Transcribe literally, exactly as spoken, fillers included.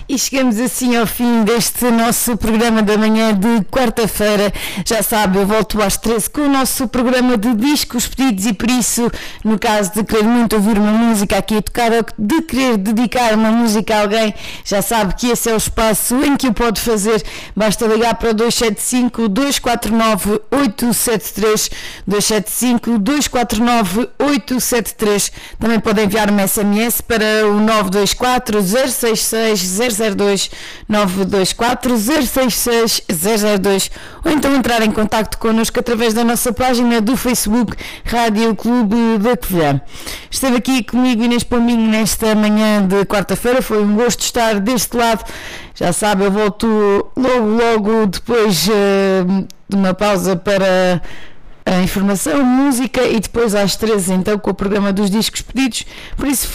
E chegamos assim ao fim deste nosso programa da manhã de quarta-feira. Já sabe, eu volto às treze com o nosso programa de discos pedidos e por isso, no caso de querer muito ouvir uma música aqui a tocar ou de querer dedicar uma música a alguém, já sabe que esse é o espaço em que o pode fazer. Basta ligar para o dois sete cinco, dois quatro nove, oito sete três, dois sete cinco, dois quatro nove, oito sete três. Também pode enviar uma S M S para o nove dois quatro, zero seis seis, zero zero dois, nove dois quatro, zero seis seis, zero zero dois, ou então entrar em contacto connosco através da nossa página do Facebook Rádio Clube da Covilhã. Esteve aqui comigo Inês Pombinho nesta manhã de quarta-feira, foi um gosto estar deste lado. Já sabe, eu volto logo, logo depois uh, de uma pausa para a informação, música e depois às treze então com o programa dos discos pedidos. Por isso